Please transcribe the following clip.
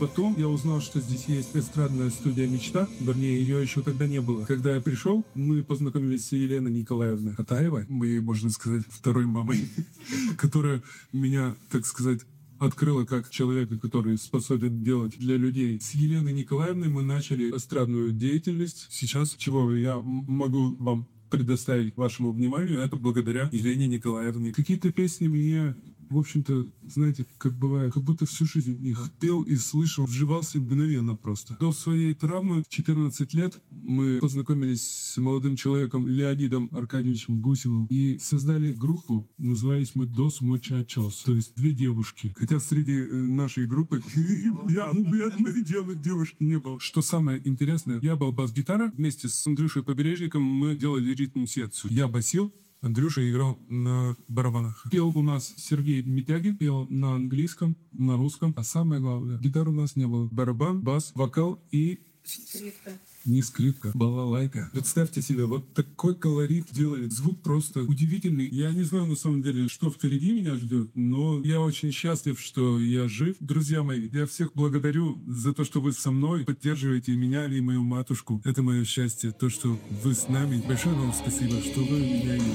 потом я узнал, что здесь есть эстрадная студия «Мечта». Вернее, ее еще тогда не было. Когда я пришел, мы познакомились с Еленой Николаевной Хатаевой, моей, можно сказать, второй мамой, которая меня, так сказать, открыла как человека, который способен делать для людей. С Еленой Николаевной мы начали эстрадную деятельность. Сейчас, чего я могу вам предоставить вашему вниманию, это благодаря Елене Николаевне. Какие-то песни мне, в общем-то, знаете, как бывает, как будто всю жизнь их пел и слышал, вживался мгновенно просто. До своей травмы в 14 лет мы познакомились с молодым человеком Леонидом Аркадьевичем Гусевым и создали группу, назывались мы «Дос Мочачос», то есть две девушки. Хотя среди нашей группы я одной девушки не было. Что самое интересное, я был бас-гитара, вместе с Андрюшей Побережником мы делали ритм-секцию. Я басил, Андрюша играл на барабанах. Пел у нас Сергей Митягин, пел на английском, на русском. А самое главное, гитар у нас не было. Барабан, бас, вокал и... Скрипка. Не скрипка, балалайка. Представьте себе, вот такой колорит делали. Звук просто удивительный. Я не знаю, на самом деле, что впереди меня ждет, но я очень счастлив, что я жив. Друзья мои, я всех благодарю за то, что вы со мной, поддерживаете меня и мою матушку. Это мое счастье, то, что вы с нами. Большое вам спасибо, что вы меня